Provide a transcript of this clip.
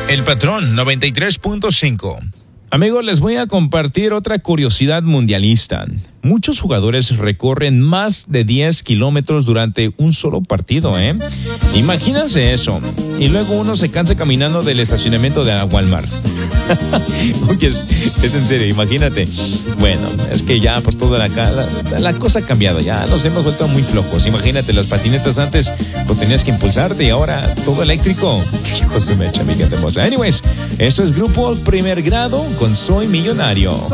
El Patrón 93.5. Amigos, les voy a compartir otra curiosidad mundialista. Muchos jugadores recorren más de 10 kilómetros durante un solo partido, ¿eh? Imagínense eso. Y luego uno se cansa caminando del estacionamiento de Walmart. Oye, es en serio, imagínate. Bueno, es que ya pues toda la cosa ha cambiado. Ya nos hemos vuelto muy flojos. Imagínate, las patinetas antes pues tenías que impulsarte y ahora todo eléctrico. Qué hijos de mecha, mi gente hermosa. Anyways, esto es Grupo Primer Grado con Soy Millonario.